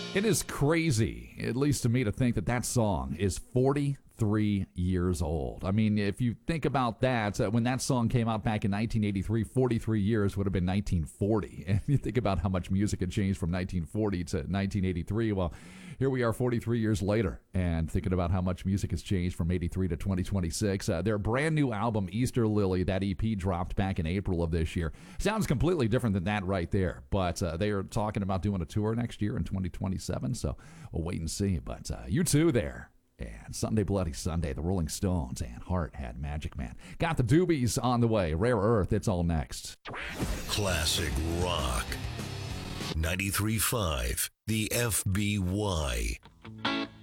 It is crazy, at least to me, to think that that song is 43 years old. I mean, if you think about that, when that song came out back in 1983, 43 years would have been 1940. And you think about how much music had changed from 1940 to 1983. Well, here we are 43 years later, and thinking about how much music has changed from 83 to 2026. Their brand new album, Easter Lily, that EP dropped back in April of this year. Sounds completely different than that right there. But they are talking about doing a tour next year in 2027, so we'll wait and see. But you too there. And Sunday Bloody Sunday, the Rolling Stones and Heart had Magic Man. Got the Doobies on the way. Rare Earth, it's all next. Classic Rock. 93.5, the FBY.